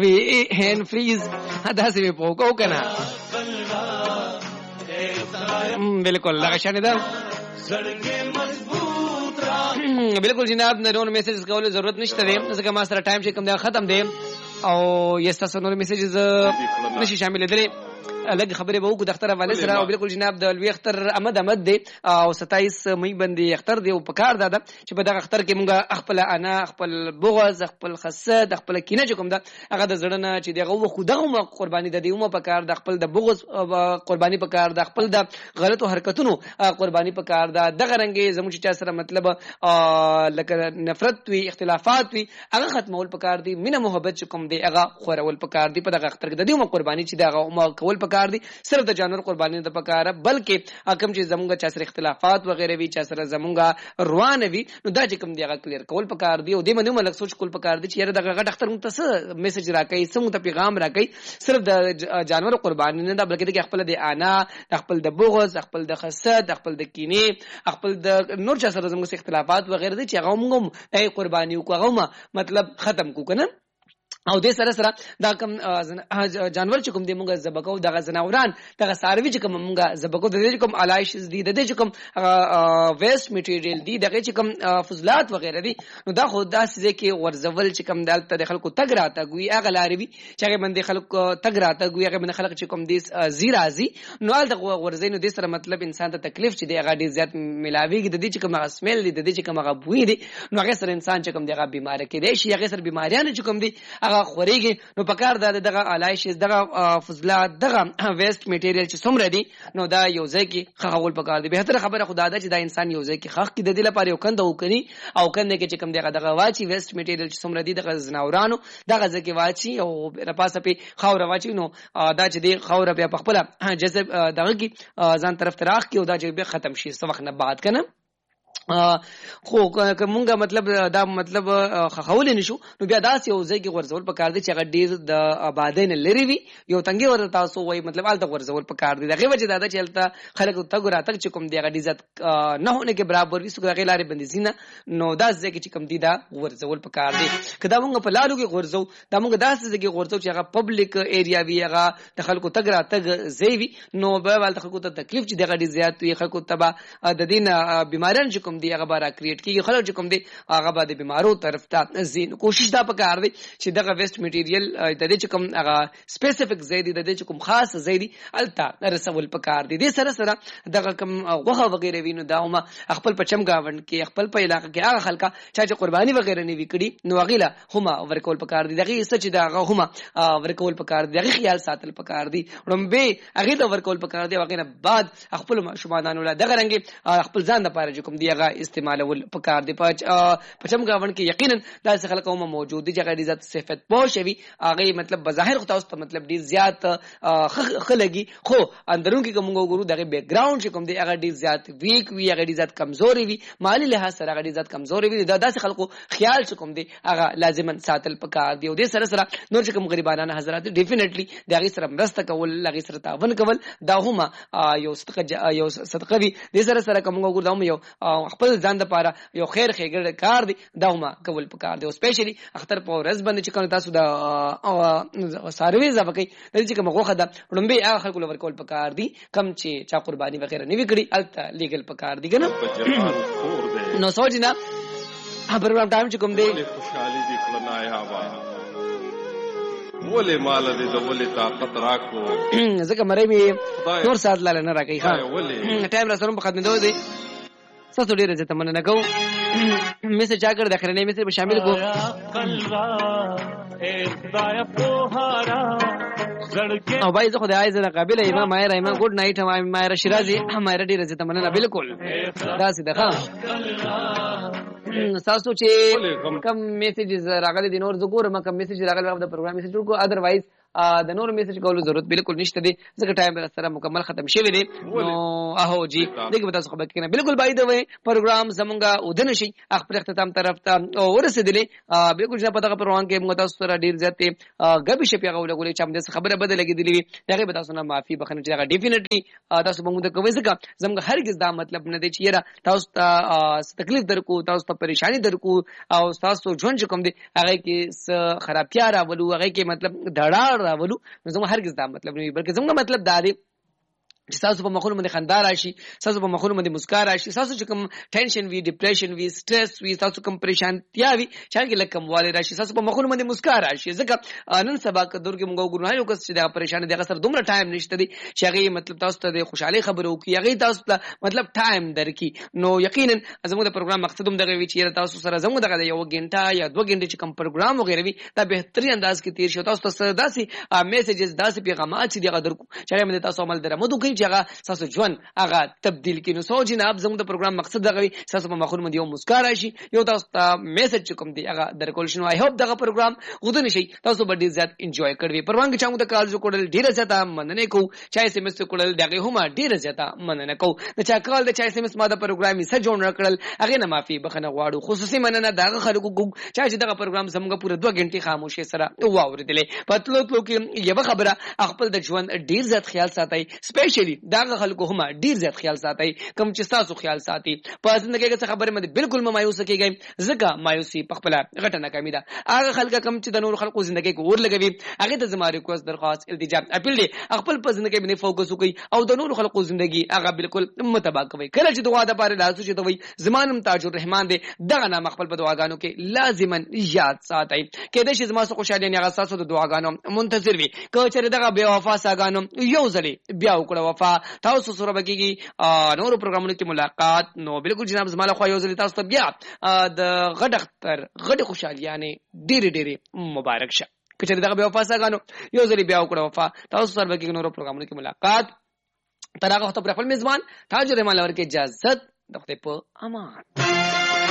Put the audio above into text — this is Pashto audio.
کوي هین فریز دا سه په کو کنه بالکل لږه شانه ده بالکل جناب نور میسج کول ضرورت نشته دی ځکه ما سره ټایم چې کوم دا ختم دی او یستا نور میسجز نشي شامل دي لږ خبرې به وکړو د اختر حواله سره او بالکل جناب د لوی اختر احمد دی او 27 مې باندې اختر دی او په کار ده چې په دغه اختر کې مونږه خپل انا خپل بغض خپل حسد خپل کینه کوم ده هغه د زړه نه چې دغه خو دغه قرباني د دیومه په کار د خپل د بغض قرباني په کار د خپل د غلطو حرکتونو قرباني په کار ده دغه رنګي زموږ چې سره مطلب لکه نفرت وی اختلافات وی هغه ختمول په کار دي مینه محبت کوم دی هغه خورول په کار دي په دغه اختر کې د دیومه قرباني چې دغه کول په کار دي صرف د جانور قرباني نه پکاره بلکې حکم چې زمونږه چا سره اختلافات وغیرہ وی چا سره زمونږه روان وی نو دا چې کوم دی هغه کلیر کول پکار دی او د منو ملک سوچ کول پکار دی چې یاره دغه غټ اختر متص میسج راکې سمو ته پیغام راکې صرف د جانور قرباني نه دا بلکې د خپل د انا د خپل د بغض خپل د حسد خپل د کینې خپل د نور چا سره زمونږه اختلافات وغیرہ دي چې هغه موږ قرباني وکړو مطلب ختم کو کنه او د سره دا کوم جانور چې کوم دی مونږه زبکو دغه زناوران دغه ساروی چې کوم مونږه زبکو د دې کوم علایش دي د دې کوم ویست میټیریل دي دغه چې کوم فضلات وغیرہ دي نو دا خو داسې کې ورزول چې کوم دالته د خلکو تګ راته ګوي هغه لاروي چې هغه باندې خلکو تګ راته ګوي هغه باندې خلک چې کوم دي زیرازي نو ال دغه ورزینو د سره مطلب انسان ته تکلیف چې دی هغه ډیر زیات ملاويږي د دې چې کوم اسمیل دي د دې چې کوم هغه بوی دي نو هغه سره انسان چې کوم دی هغه بیمار کې دی شي هغه سره بیماریان چې کوم دي خوريږي نو پکار دغه علایش دغه فضلات دغه ویست میټیریل چې څومره دي نو دا یو ځای کې خغول پکار دي به تر خبره خدا ده چې دا انسان یو ځای کې خخ کې د دې لپاره یو کنده وکړي او کنده کې چې کوم دغه واچي ویست میټیریل چې څومره دي دغه زناورانو دغه ځکه واچي او رپاسه په خاور واچي نو دا چې دی خاور په خپل جذب دغه کې ځان طرف تراخ کې او دا چې به ختم شي څه وخت نه بعد کنه خو کومه مطلب دا مطلب خخول نشو نو بیا داس یو ځای کې ورزول په کار دي چې هغه ډیر د آبادین لري وي یو تنګي ورته تاسو وای مطلب الته ورزول په کار دي دغه وجه دا چې الته خلک ته ګور اتک چې کوم دی هغه عزت نه هونه کې برابر وي سګه غیلارې بندي زینه نو داس ځای کې چې کوم دی دا ورزول په کار دي کدا موږ په لالو کې ورزو دا موږ داس ځای کې ورزو چې هغه پبلک ایریا وي هغه د خلکو تګ راتګ زی وي نو به ول خلکو ته تکلیف چې دغه ډیر زیات وي خلکو تبا د دین بیماریان چې کوم دی هغه بارا کریټ کیږي خلک چې کوم دی هغه باندې بیمارو طرف ته زین کوشش دا پکار دی چې دغه ویست میټیریل د دې چې کوم هغه سپیسیفیک زیدي د دې چې کوم خاص زیدي الته رسول پکار دی د سره دغه کوم غوخه وغیرہ وینو دا هم خپل پچم گاوند کې خپل په علاقې کې هغه خلک چې قرباني وغیرہ نه وکړي نو غیلا هم ورکول پکار دی دغه څه چې دا هم ورکول پکار دی دغه خیال ساتل پکار دی رمبه هغه د ورکول پکار دی وغیرہ بعد خپل شومانانو له دغه رنګ خپل ځان د پاره کوم دی هغه استعمالول پکار دی پچم گاوند کې یقینا داسې خلک هم موجود دي چې غیر عزت صفت پوښوي هغه مطلب بظاهر خو تاسو ته مطلب ډیر زیات خلګي خو اندرون کې کوم وګورو دغه بیک گراوند چې کوم دی هغه ډیر زیات ویک وی هغه ډیر زیات کمزوري وی مالی لحاظ سره هغه ډیر زیات کمزوري وی دا داسې خلکو خیال چې کوم دی هغه لازما ساتل پکار دی او د سره نور چې کوم غریبانه حضرات ډیفینیټلی دغه سره مرسته کول لغه سره تعاون کول دا هم یو صدقه وی د سره کوم وګورو دا یو خپل ځان د پاره یو خیر خېګړه کار دی دا هم کول پکار دی او سپیشلی اختر په ورځ باندې چې کوم تاسو دا ساروي زبکې د دې کوم غوخه ده لومبي هغه خلکو لور کول پکار دی کم چې چا قرباني وغیرہ نه وکړي الته لیګل پکار دی کنه نو سوچنا پروګرام ټایم چې کوم دی خوشحالي دی کړنایا وا ولې مال دې د ولې طاقت راکو ځکه مړې می نور سات لاله نه راکې ها ټایم را سره په خدمت دی ساسو ډیره زه تمنه نکوم میسج چا کړ داخله نه میسج شامل کو او بای زه خدای زه قابل امام مایر امام ګډ نایټ امام مایر شیرازی مایر ډیره زه تمنه بالکل داسې ده ها ساسو چې کم میسجز راغلي دي نور ذکر ما کم میسج راغلي د پروګرام میسج کو ادروایز د نور میسج کولو ضرورت بالکل نشته دی ځکه ټایم سره مکمل ختم شوی دی نو اهو جی دغه تاسو خبر کینه بالکل بای د وې پروګرام زمونږه ودن شي خپل اختتام طرف ته ورسېدلې بالکل چې په دغه پروګرام کې موږ تاسو سره ډیر زیات غبي شپه غوړې چې موږ خبره بدل لګېدلې دغه به تاسو نه معافي بخنه چې دغه ډیفینټلی تاسو موږ ته کوي ځکه زموږ هرگز دا مطلب نه دی چې یاره تاسو ته تکلیف درکو تاسو ته پریشانی درکو او تاسو ژوند کوم دی هغه کې خرابتیا راولو هغه کې مطلب دړاړ راولو زموږ هرگز دا مطلب نه وي بلکې زموږ مطلب دا دی چې تاسو په مخونو باندې خندا راشي تاسو په مخونو باندې مسکا راشي تاسو چې کوم ټینشن وی ډیپریشن وی سټرس وی تاسو کوم پریشانتیا وی چې هغه لکم والي راشي تاسو په مخونو باندې مسکا راشي ځکه نن سبا که دور کې موږ ګورنه یو کس چې دا پریشان دي هغه سره دومره ټایم نشته دي چې هغه مطلب تاسو ته د خوشحالي خبرو کوي هغه تاسو ته مطلب ټایم درکې نو یقینا زموږ د پروګرام مقصد هم دغه وی چې تاسو سره زموږ دغه یو غنټه یا 2 غنټه چې کوم پروګرام وغیرہ وي دا بهتري انداز کې تیر شي تاسو ته داسې میسجز داسې پیغامات چې دغه درکو چې موږ تاسو عمل درمو کوي چې هغه تاسو ژوند هغه تبدیل کینو سو جناب زموږ د پروګرام مقصد دغه وي تاسو په مخونو باندې یو مسکا راشي یو تاسو ته میسج کوم دی هغه درکول شنو آی هوپ دغه پروګرام غوډه نشي تاسو به ډیر زیات انجوای کړئ پروانګ چا موږ ته کال جو کول ډیر زیات مننه کو چا اس ام اس کول دغه هم ډیر زیات مننه کو د چا کال د چا اس ام اس ما د پروګرام یې سره جوړ کړل هغه نه معافي بخنه غواړو خصوصي مننه دغه خلکو چا چې دغه پروګرام زموږ پوره 2 غنټې خاموشي سره واوریدلې پتلو کې یو خبره خپل د ژوند ډیر زیات خیال ساتي سپیشلی دغه خلکو هم ډیر زیات خیال ساتي کوم چې تاسو خیال ساتي په ژوندۍ کې څه خبره مده بالکل مایوس کیږي ځکه مایوسی په خپل غټه ناکامي ده هغه خلک کوم چې د نور خلکو ژوندۍ کې ور لګوي هغه ته زما ریکوست درخواست التجا اپیل دی خپل په ژوندۍ کې باندې فوکس وکړي او د نور خلکو ژوندۍ هغه بالکل متبا کوي کله چې دعا د پاره لاسو چې دوی زمانم تاج الرحمن دی دغه نام خپل په دعاګانو کې لازما یاد ساتي کله چې زما سره خوشاله نه هغه تاسو د دعاګانو منتظر وي که چې دغه بے وفا ساګانو یو ځلې بیا وکړه وفا تاسو سره بګيږي نور پروګرامونو کې ملاقات نو بالکل جناب زماله خو یو ځل تاسو ته بیا د غټ اختر غټ خوشالیانه ډېری مبارک شه کچې دغه بیا وفا ساګانو یو ځل بیا وکړه وفا تاسو سره بګيږي نور پروګرامونو کې ملاقات تر هغه وخت پر خپل میزبان تاج الرحمن لور کې اجازه د خپل په امان